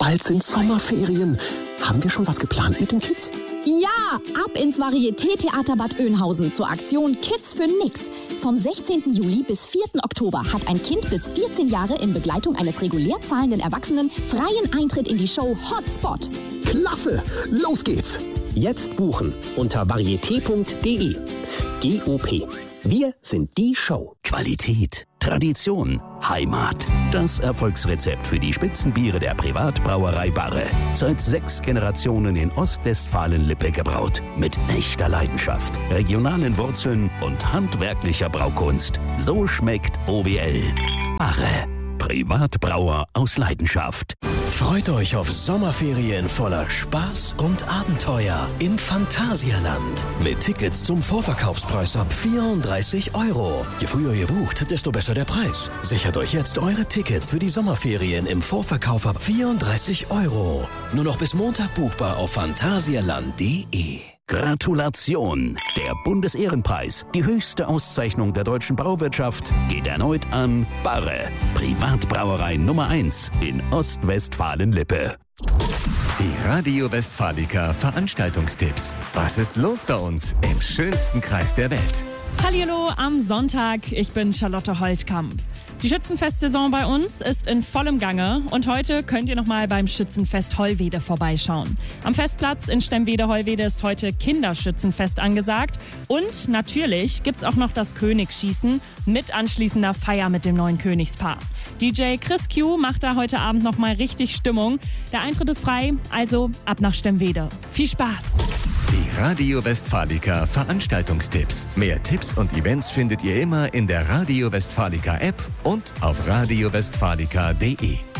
Bald sind Sommerferien. Haben wir schon was geplant mit den Kids? Ja, ab ins Varieté-Theater Bad Oeynhausen zur Aktion Kids für Nix. Vom 16. Juli bis 4. Oktober hat ein Kind bis 14 Jahre in Begleitung eines regulär zahlenden Erwachsenen freien Eintritt in die Show Hotspot. Klasse! Los geht's! Jetzt buchen unter varieté.de. GOP. Wir sind die Show. Qualität, Tradition, Heimat. Das Erfolgsrezept für die Spitzenbiere der Privatbrauerei Barre. Seit 6 Generationen in Ostwestfalen-Lippe gebraut. Mit echter Leidenschaft, regionalen Wurzeln und handwerklicher Braukunst. So schmeckt OWL. Barre. Privatbrauer aus Leidenschaft. Freut euch auf Sommerferien voller Spaß und Abenteuer im Phantasialand. Mit Tickets zum Vorverkaufspreis ab 34 €. Je früher ihr bucht, desto besser der Preis. Sichert euch jetzt eure Tickets für die Sommerferien im Vorverkauf ab 34 €. Nur noch bis Montag buchbar auf phantasialand.de. Gratulation! Der Bundesehrenpreis, die höchste Auszeichnung der deutschen Brauwirtschaft, geht erneut an Barre, Privatbrauerei Nummer 1 in Ostwestfalen-Lippe. Die Radio Westfalica Veranstaltungstipps. Was ist los bei uns im schönsten Kreis der Welt? Hallihallo am Sonntag, ich bin Charlotte Holtkamp. Die Schützenfestsaison bei uns ist in vollem Gange und heute könnt ihr nochmal beim Schützenfest Hollwede vorbeischauen. Am Festplatz in Stemwede-Hollwede ist heute Kinderschützenfest angesagt und natürlich gibt's auch noch das Königsschießen mit anschließender Feier mit dem neuen Königspaar. DJ Chris Q macht da heute Abend nochmal richtig Stimmung. Der Eintritt ist frei, also ab nach Stemwede. Viel Spaß! Die Radio Westfalica Veranstaltungstipps. Mehr Tipps und Events findet ihr immer in der Radio Westfalica App und auf radiowestfalica.de.